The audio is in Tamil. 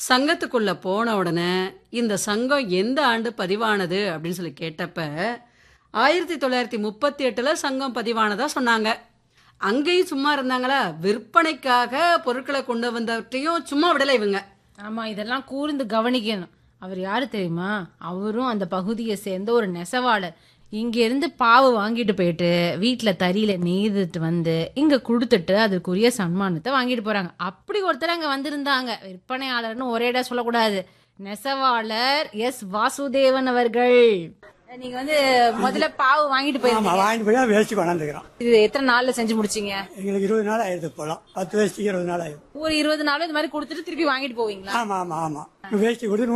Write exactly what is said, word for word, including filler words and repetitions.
சங்கத்துக்குள்ள போன உடனே இந்த சங்கம் எந்த ஆண்டு பதிவானது அப்படின்னு சொல்லி கேட்டப்ப ஆயிரத்தி தொள்ளாயிரத்தி முப்பத்தி எட்டுல சங்கம் பதிவானதா சொன்னாங்க. அங்கேயும் சும்மா இருந்தாங்களா? விற்பனைக்காக பொருட்களை கொண்டு வந்தவற்றையும் சும்மா விடலை இவங்க. ஆமா, இதெல்லாம் கூர்ந்து கவனிக்கணும். அவர் யாரு தெரியுமா? அவரும் அந்த பகுதியை சேர்ந்த ஒரு நெசவாளர். இங்க இருந்து பாவு வாங்கிட்டு போயிட்டு வீட்டுல தறியில நெய்துட்டு வந்து இங்க கொடுத்துட்டு அதுக்குரிய சன்மானத்தை வாங்கிட்டு போறாங்க. அப்படி ஒருத்தர் அங்க வந்திருந்தாங்க. விற்பனையாளர்னு ஒரே இடம் சொல்லக்கூடாது. நெசவாளர் எஸ் வாசுதேவன் அவர்கள். நீங்க வந்து முதல்ல பாவு வாங்கிட்டு போயிருக்கீங்க. வாங்கிட்டு போய் வேஸ்ட் கொண்டாந்துக்கிறோம். இது எத்தனை நாள்ல செஞ்சு முடிச்சீங்க? எங்களுக்கு இருபது நாள் ஆயிடுது போலாம். பத்து வேஸ்ட்டுக்கு இருபது நாள் ஆயிடும். ஒரு இருபது நாள் இந்த மாதிரி கொடுத்துட்டு திருப்பி வாங்கிட்டு போவீங்களா? ஆமா ஆமா ஆமா வேஸ்ட் கொடுத்து